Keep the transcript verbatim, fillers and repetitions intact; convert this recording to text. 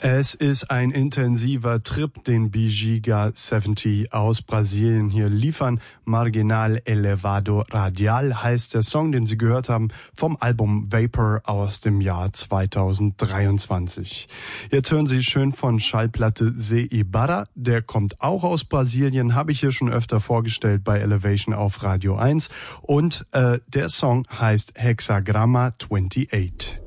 Es ist ein intensiver Trip, den Bijiga siebzig aus Brasilien hier liefern. Marginal Elevado Radial heißt der Song, den Sie gehört haben, vom Album Vapor aus dem Jahr zweitausenddreiundzwanzig. Jetzt hören Sie schön von Schallplatte Se Ibarra, der kommt auch aus Brasilien, habe ich hier schon öfter vorgestellt bei Elevation auf Radio eins. Und äh, der Song heißt Hexagramma achtundzwanzig.